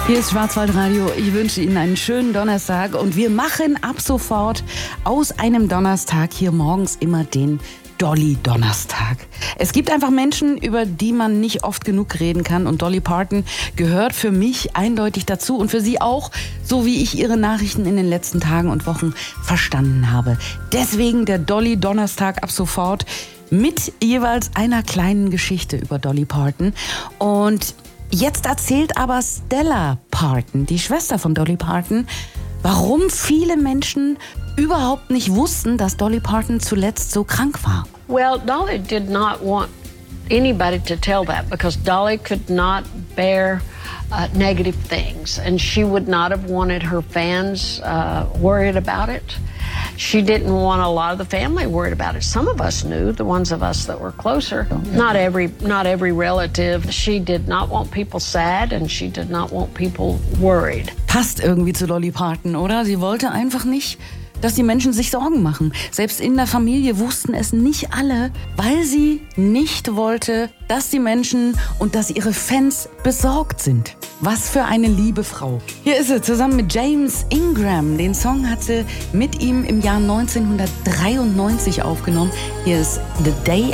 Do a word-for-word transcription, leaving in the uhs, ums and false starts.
Hier ist Schwarzwaldradio. Ich wünsche Ihnen einen schönen Donnerstag und wir machen ab sofort aus einem Donnerstag hier morgens immer den Dolly-Donnerstag. Es gibt einfach Menschen, über die man nicht oft genug reden kann und Dolly Parton gehört für mich eindeutig dazu und für Sie auch, so wie ich Ihre Nachrichten in den letzten Tagen und Wochen verstanden habe. Deswegen der Dolly-Donnerstag ab sofort mit jeweils einer kleinen Geschichte über Dolly Parton. Und jetzt erzählt aber Stella Parton, die Schwester von Dolly Parton, warum viele Menschen überhaupt nicht wussten, dass Dolly Parton zuletzt so krank war. Well, Dolly did not want anybody to tell that because Dolly could not bear uh, negative things, and she would not have wanted her fans uh, worried about it. She didn't want a lot of the family worried about it. Some of us knew, the ones of us that were closer. Not every, not every relative. She did not want people sad, and she did not want people worried. Passt irgendwie zu Dolly Parton, oder? Sie wollte einfach nicht, dass die Menschen sich Sorgen machen. Selbst in der Familie wussten es nicht alle, weil sie nicht wollte, dass die Menschen und dass ihre Fans besorgt sind. Was für eine liebe Frau. Hier ist sie zusammen mit James Ingram. Den Song hat sie mit ihm im Jahr neunzehnhundertdreiundneunzig aufgenommen. Hier ist The Day